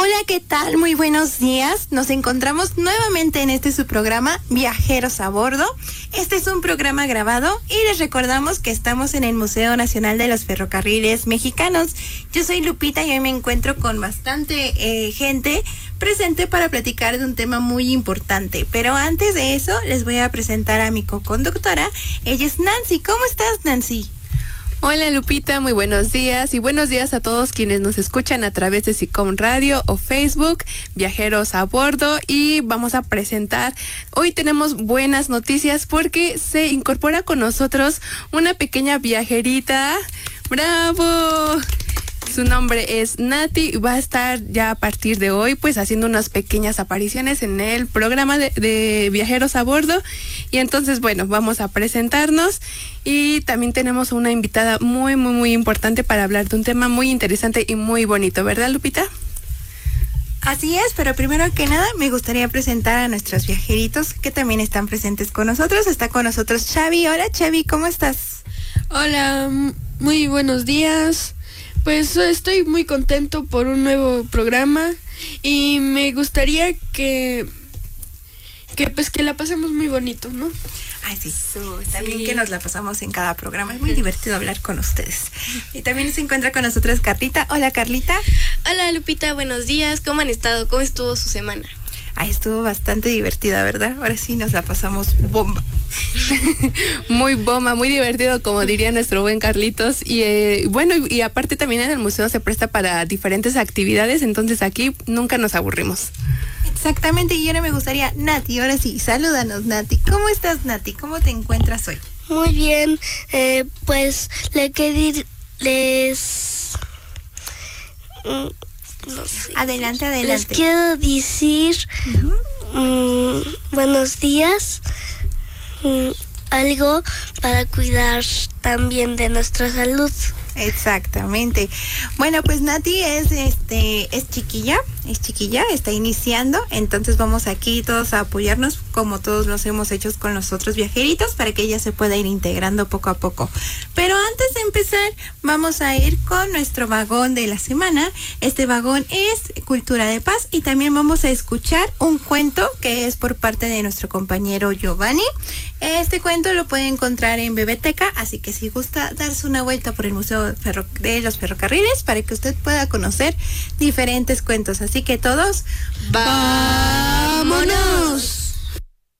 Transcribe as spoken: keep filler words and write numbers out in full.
Hola, ¿qué tal? Muy buenos días. Nos encontramos nuevamente en este su programa Viajeros a Bordo. Este es un programa grabado y les recordamos que estamos en el Museo Nacional de los Ferrocarriles Mexicanos. Yo soy Lupita y hoy me encuentro con bastante eh, gente presente para platicar de un tema muy importante. Pero antes de eso, les voy a presentar a mi co-conductora. Ella es Nancy. ¿Cómo estás, Nancy? Hola Lupita, muy buenos días y buenos días a todos quienes nos escuchan a través de SICOM Radio o Facebook, Viajeros a Bordo, y vamos a presentar, hoy tenemos buenas noticias porque se incorpora con nosotros una pequeña viajerita. ¡Bravo! Su nombre es Nati y va a estar ya a partir de hoy pues haciendo unas pequeñas apariciones en el programa de, de Viajeros a Bordo. Y entonces, bueno, vamos a presentarnos y también tenemos una invitada muy, muy, muy importante para hablar de un tema muy interesante y muy bonito, ¿verdad, Lupita? Así es, pero primero que nada me gustaría presentar a nuestros viajeritos que también están presentes con nosotros. Está con nosotros Xavi. Hola Xavi, ¿cómo estás? Hola, muy buenos días. Pues estoy muy contento por un nuevo programa y me gustaría que que pues que la pasemos muy bonito, ¿no? Ay, sí, está sí. bien que nos la pasamos en cada programa. Es muy divertido hablar con ustedes. Y también se encuentra con nosotros Carlita. Hola, Carlita. Hola, Lupita, buenos días. ¿Cómo han estado? ¿Cómo estuvo su semana? Ay, estuvo bastante divertida, ¿verdad? Ahora sí nos la pasamos bomba. Muy bomba, muy divertido, como diría nuestro buen Carlitos. Y eh, bueno, y, y aparte también en el museo se presta para diferentes actividades, entonces aquí nunca nos aburrimos. Exactamente, y ahora me gustaría, Nati, ahora sí, salúdanos, Nati. ¿Cómo estás, Nati? ¿Cómo te encuentras hoy? Muy bien, eh, pues le quería les... No sé. Adelante, adelante. Les quiero decir uh-huh. um, buenos días, um, algo para cuidar también de nuestra salud. Exactamente. Bueno, pues Nati es este es chiquilla, es chiquilla, está iniciando, entonces vamos aquí todos a apoyarnos como todos los hemos hecho con los otros viajeritos para que ella se pueda ir integrando poco a poco. Pero antes de empezar, vamos a ir con nuestro vagón de la semana. Este vagón es Cultura de Paz y también vamos a escuchar un cuento que es por parte de nuestro compañero Giovanni. Este cuento lo puede encontrar en Bebeteca, así que si gusta darse una vuelta por el Museo de los Ferrocarriles para que usted pueda conocer diferentes cuentos. Así que todos, ¡vámonos!